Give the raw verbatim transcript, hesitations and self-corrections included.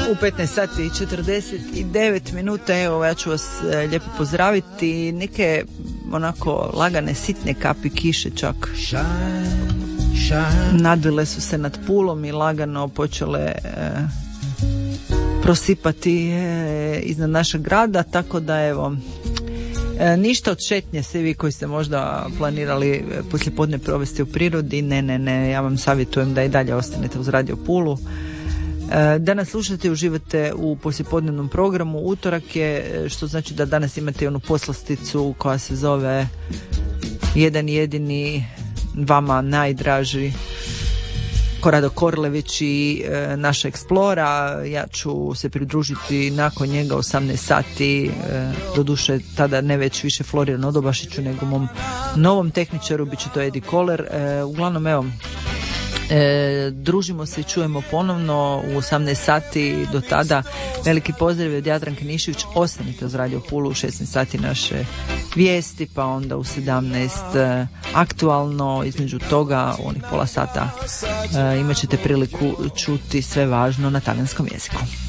U petnaest sati i četrdeset devet minuta, evo ja ću vas e, lijepo pozdraviti. Neke onako lagane sitne kapi kiše čak nadvile su se nad Pulom i lagano počele e, prosipati e, iznad našeg grada, tako da evo e, ništa od šetnje, svi vi koji ste možda planirali poslijepodne provesti u prirodi, ne, ne, ne, ja vam savjetujem da i dalje ostanete uz Radio Pulu. Danas slušate i uživate u poslijepodnevnom programu. Utorak je, što znači da danas imate onu poslasticu koja se zove Jedan jedini vama najdraži Korado Korlević i e, naša Explora. Ja ću se pridružiti nakon njega osamnaest sati, e, doduše tada ne već više Florianu Odobašiću nego mom novom tehničaru, bit će to Edi Koler. E, uglavnom evo, E, družimo se i čujemo ponovno u osamnaest sati. Do tada veliki pozdrav od Jadranke Nišević. Ostanite uz Radio Pulu. U šesnaest sati naše vijesti, pa onda u sedamnaest e, aktualno. Između toga u onih pola sata e, imat ćete priliku čuti sve važno na talijanskom jeziku.